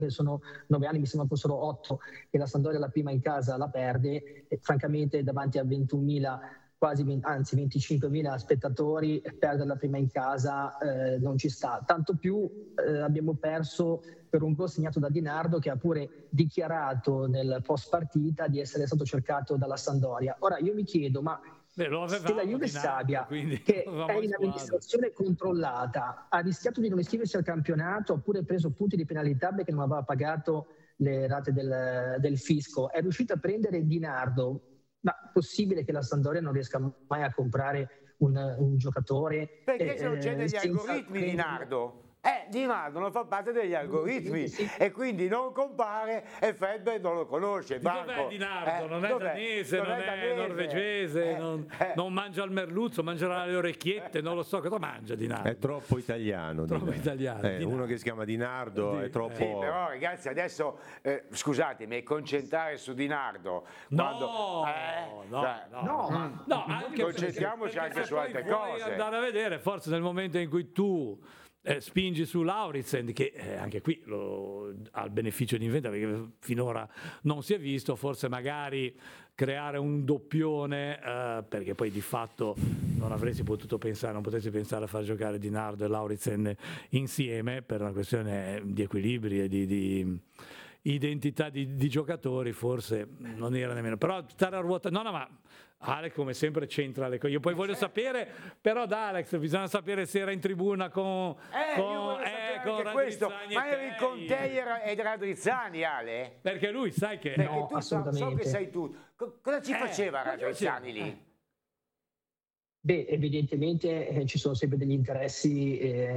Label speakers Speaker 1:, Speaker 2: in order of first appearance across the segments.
Speaker 1: che sono 9 anni, mi sembra fossero 8, che la Sampdoria la prima in casa la perde, e francamente davanti a 21.000, anzi 25.000 spettatori, perdere la prima in casa non ci sta. Tanto più abbiamo perso per un gol segnato da Di Nardo, che ha pure dichiarato nel post partita di essere stato cercato dalla Sampdoria. Ora io mi chiedo, ma se la Juve Stabia, che è in amministrazione controllata, ha rischiato di non iscriversi al campionato, oppure preso punti di penalità perché non aveva pagato le rate del fisco, è riuscita a prendere Di Nardo, ma è possibile che la Sampdoria non riesca mai a comprare un giocatore?
Speaker 2: Perché se non c'è degli algoritmi Di Nardo? Di Nardo non fa parte degli algoritmi, e quindi non compare, e Fedber non lo conosce.
Speaker 3: Dov'è Di Nardo? Non è danese, non è norvegese, non mangia il merluzzo, mangerà le orecchiette, non lo so cosa mangia Di Nardo.
Speaker 4: È troppo italiano.
Speaker 3: Troppo italiano.
Speaker 4: Uno che si chiama Di Nardo è troppo...
Speaker 2: Sì, però ragazzi adesso, scusatemi, concentrare su Di Nardo... concentriamoci anche su altre cose.
Speaker 3: Andare a vedere, forse nel momento in cui tu spingi su Lauritsen, che anche qui ha il beneficio di inventare, perché finora non si è visto, forse magari creare un doppione, perché poi di fatto non avresti potuto pensare, non potessi pensare a far giocare Di Nardo e Lauritsen insieme per una questione di equilibri e di identità di giocatori, forse non era nemmeno, però stare a ruota, no, ma Alex come sempre c'entra le cose. Io poi voglio sapere, però da Alex bisogna sapere se era in tribuna con
Speaker 2: Radrizzani. Ma eri con te e Radrizzani, Ale?
Speaker 3: Perché lui sai che
Speaker 1: no,
Speaker 2: tu
Speaker 1: assolutamente.
Speaker 2: so che sei tu. Cosa ci faceva Radrizzani lì?
Speaker 1: Beh, evidentemente ci sono sempre degli interessi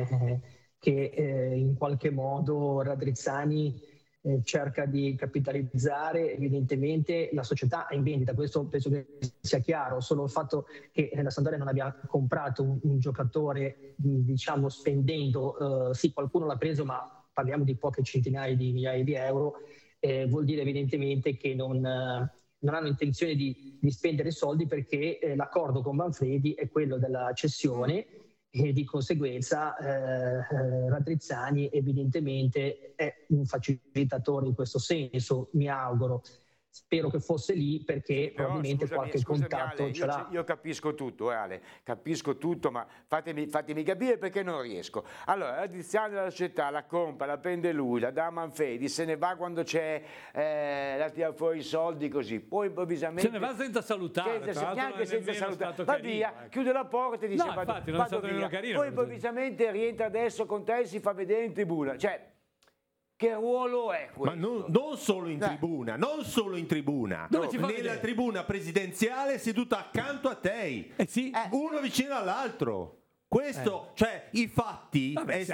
Speaker 1: che in qualche modo Radrizzani cerca di capitalizzare. Evidentemente la società è in vendita, questo penso che sia chiaro, solo il fatto che la Sampdoria non abbia comprato un giocatore, diciamo spendendo, sì, qualcuno l'ha preso, ma parliamo di poche centinaia di migliaia di euro, vuol dire evidentemente che non hanno intenzione di spendere soldi, perché l'accordo con Manfredi è quello della cessione, e di conseguenza Radrizzani evidentemente è un facilitatore in questo senso, mi auguro. Spero che fosse lì, perché probabilmente qualche contatto
Speaker 2: Ale,
Speaker 1: ce l'ha.
Speaker 2: Io capisco tutto, Ale, capisco tutto, ma fatemi capire perché non riesco. Allora, Radrizzani della società la compra, la prende lui, la dà a Manfredi, se ne va quando c'è, la tira fuori i soldi, così. Poi improvvisamente...
Speaker 3: Se ne va senza salutare,
Speaker 2: neanche senza salutare. Va via,
Speaker 3: carino,
Speaker 2: chiude la porta e dice
Speaker 3: infatti, non è stato
Speaker 2: via.
Speaker 3: carino,
Speaker 2: Poi improvvisamente rientra adesso con te e si fa vedere in tribuna. Cioè, che ruolo è questo?
Speaker 4: Ma non solo in tribuna, non solo in tribuna, nella tribuna presidenziale seduta accanto a te, uno vicino all'altro. Questo, cioè i fatti,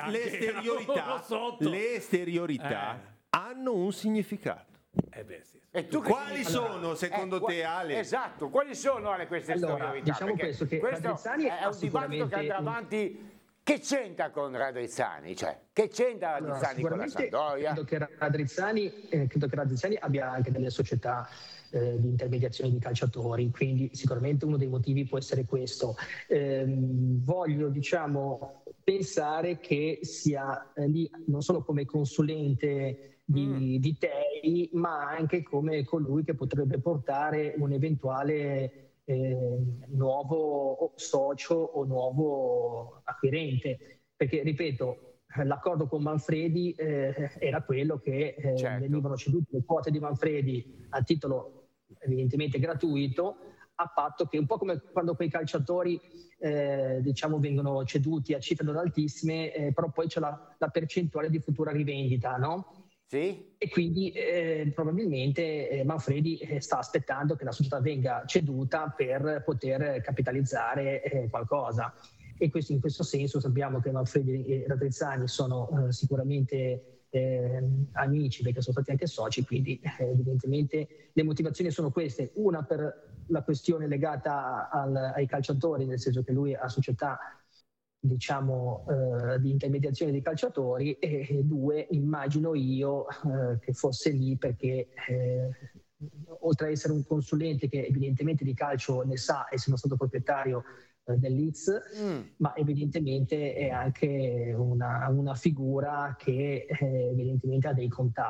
Speaker 4: le esteriorità hanno un significato.
Speaker 2: E tu
Speaker 4: quali sono secondo te, Ale?
Speaker 2: Esatto, quali sono, Ale, queste esteriorità?
Speaker 1: Diciamo questo
Speaker 2: è un dibattito che andrà avanti. Che c'entra con Radrizzani? Cioè, che c'entra Radrizzani con la Sampdoria?
Speaker 1: Credo che Radrizzani abbia anche delle società di intermediazione di calciatori, quindi sicuramente uno dei motivi può essere questo. Voglio, diciamo, pensare che sia lì non solo come consulente di Tei, ma anche come colui che potrebbe portare un eventuale nuovo socio o nuovo acquirente, perché ripeto, l'accordo con Manfredi era quello che venivano cedute le quote di Manfredi a titolo evidentemente gratuito, a patto che, un po' come quando quei calciatori diciamo vengono ceduti a cifre non altissime, però poi c'è la percentuale di futura rivendita, no?
Speaker 2: Sì.
Speaker 1: E quindi probabilmente Manfredi sta aspettando che la società venga ceduta per poter capitalizzare qualcosa. E in questo senso sappiamo che Manfredi e Radrizzani sono sicuramente amici, perché sono stati anche soci, quindi evidentemente le motivazioni sono queste: una per la questione legata ai calciatori, nel senso che lui ha società, diciamo, di intermediazione dei calciatori, e due, immagino io, che fosse lì perché oltre a essere un consulente che evidentemente di calcio ne sa, essendo stato proprietario del Leeds, ma evidentemente è anche una figura che evidentemente ha dei contatti